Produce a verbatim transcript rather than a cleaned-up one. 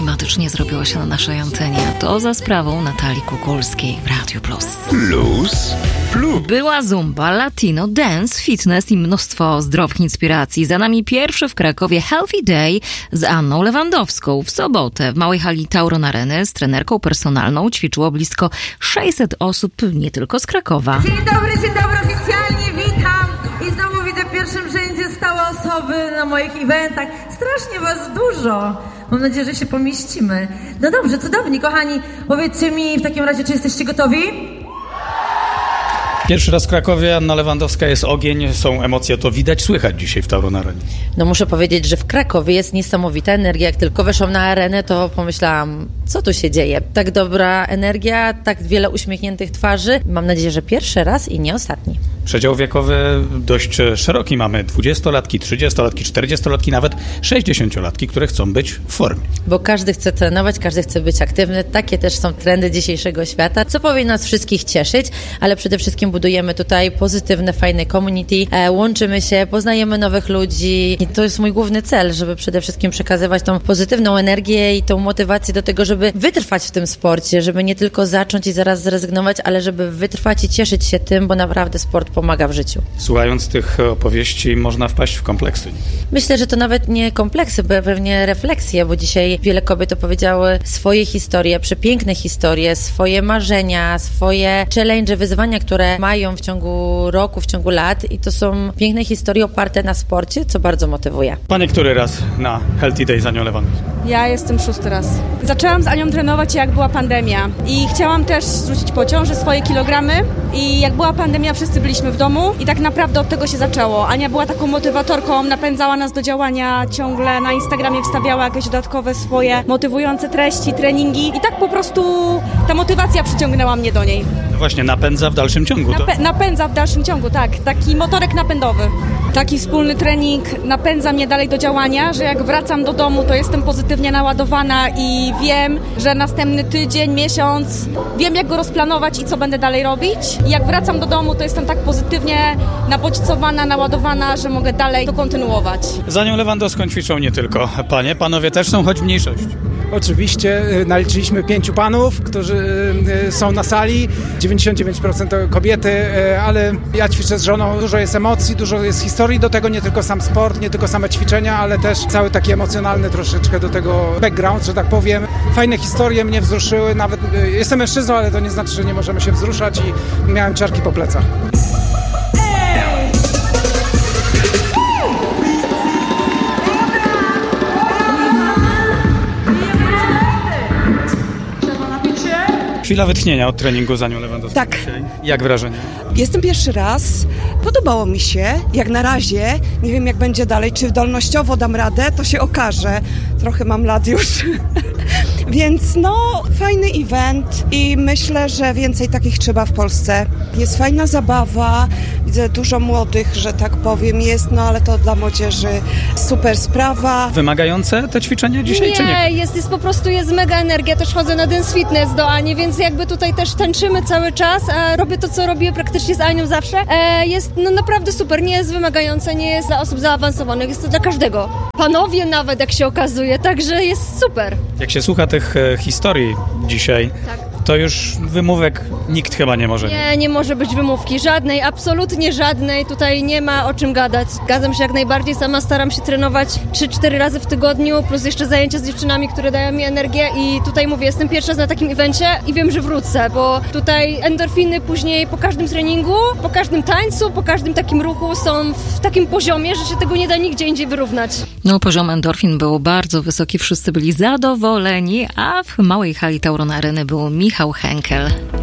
klimatycznie zrobiło się na naszej antenie. To za sprawą Natalii Kukulskiej w Radiu Plus. Plus, plus. Była zumba, latino, dance, fitness i mnóstwo zdrowych inspiracji. Za nami pierwszy w Krakowie Healthy Day z Anną Lewandowską. W sobotę w małej hali Tauron Areny z trenerką personalną ćwiczyło blisko sześćset osób, nie tylko z Krakowa. Dzień dobry, dzień dobry, oficjalnie witam. I znowu widzę w pierwszym rzędzie stałe osoby na moich eventach. Strasznie was dużo. Mam nadzieję, że się pomieścimy. No dobrze, cudowni, kochani. Powiedzcie mi w takim razie, czy jesteście gotowi? Pierwszy raz w Krakowie, Anna Lewandowska, jest ogień, są emocje, to widać, słychać dzisiaj w Tauron Arenie. No muszę powiedzieć, że w Krakowie jest niesamowita energia. Jak tylko weszłam na arenę, to pomyślałam, co tu się dzieje? Tak dobra energia, tak wiele uśmiechniętych twarzy. Mam nadzieję, że pierwszy raz i nie ostatni. Przedział wiekowy dość szeroki. Mamy dwudziestolatki, trzydziestolatki, czterdziestolatki, nawet sześćdziesięciolatki, które chcą być w formie. Bo każdy chce trenować, każdy chce być aktywny. Takie też są trendy dzisiejszego świata, co powinno nas wszystkich cieszyć, ale przede wszystkim budujemy tutaj pozytywne, fajne community, e, łączymy się, poznajemy nowych ludzi i to jest mój główny cel, żeby przede wszystkim przekazywać tą pozytywną energię i tą motywację do tego, żeby wytrwać w tym sporcie, żeby nie tylko zacząć i zaraz zrezygnować, ale żeby wytrwać i cieszyć się tym, bo naprawdę sport pomaga w życiu. Słuchając tych opowieści można wpaść w kompleksy. Myślę, że to nawet nie kompleksy, bo pewnie refleksje, bo dzisiaj wiele kobiet opowiedziały swoje historie, przepiękne historie, swoje marzenia, swoje challenge, wyzwania, które mają w ciągu roku, w ciągu lat i to są piękne historie oparte na sporcie, co bardzo motywuje. Panie, który raz na Healthy Day z Anią Lewandowską? Ja jestem szósty raz. Zaczęłam z Anią trenować, jak była pandemia i chciałam też zrzucić po ciąży swoje kilogramy i jak była pandemia, wszyscy byliśmy w domu i tak naprawdę od tego się zaczęło. Ania była taką motywatorką, napędzała nas do działania, ciągle na Instagramie wstawiała jakieś dodatkowe swoje motywujące treści, treningi i tak po prostu ta motywacja przyciągnęła mnie do niej. No właśnie, napędza w dalszym ciągu. To... Napę- napędza w dalszym ciągu, tak. Taki motorek napędowy. Taki wspólny trening napędza mnie dalej do działania, że jak wracam do domu, to jestem pozytywnie naładowana i wiem, że następny tydzień, miesiąc, wiem jak go rozplanować i co będę dalej robić. I jak wracam do domu, to jestem tak pozytywnie nabodźcowana, naładowana, że mogę dalej to kontynuować. Z Anią Lewandowską ćwiczą nie tylko panie, panowie też są, choć w mniejszości. Oczywiście naliczyliśmy pięciu panów, którzy są na sali, dziewięćdziesiąt dziewięć procent to kobiety, ale ja ćwiczę z żoną, dużo jest emocji, dużo jest historii, do tego nie tylko sam sport, nie tylko same ćwiczenia, ale też cały taki emocjonalny troszeczkę do tego background, że tak powiem. Fajne historie mnie wzruszyły, nawet jestem mężczyzną, ale to nie znaczy, że nie możemy się wzruszać i miałem ciarki po plecach. Chwila wytchnienia od treningu z Anią Lewandowską. Tak. Jak wrażenie? Jestem pierwszy raz. Podobało mi się, jak na razie. Nie wiem, jak będzie dalej. Czy wydolnościowo dam radę, to się okaże. Trochę mam lat już. Więc no, fajny event i myślę, że więcej takich trzeba w Polsce. Jest fajna zabawa. Widzę dużo młodych, że tak powiem, jest, no ale to dla młodzieży super sprawa. Wymagające te ćwiczenia dzisiaj, nie, czy nie? Jest, jest po prostu jest mega energia. Też chodzę na dance fitness do Ani, więc jakby tutaj też tańczymy cały czas, a robię to, co robię praktycznie z Anią zawsze. E, jest no naprawdę super, nie jest wymagające, nie jest dla osób zaawansowanych, jest to dla każdego. Panowie nawet, jak się okazuje, także jest super. Jak się słucha tych e, historii dzisiaj, Tak. to już wymówek nikt chyba nie może. Nie, nie może być wymówki. Żadnej, absolutnie żadnej. Tutaj nie ma o czym gadać. Zgadzam się jak najbardziej. Sama staram się trenować trzy cztery razy w tygodniu, plus jeszcze zajęcia z dziewczynami, które dają mi energię i tutaj mówię, jestem pierwszy raz na takim evencie i wiem, że wrócę, bo tutaj endorfiny później po każdym treningu, po każdym tańcu, po każdym takim ruchu są w takim poziomie, że się tego nie da nigdzie indziej wyrównać. No, poziom endorfin był bardzo wysoki, wszyscy byli zadowoleni, a w małej hali Tauron Areny był Michał Henkel.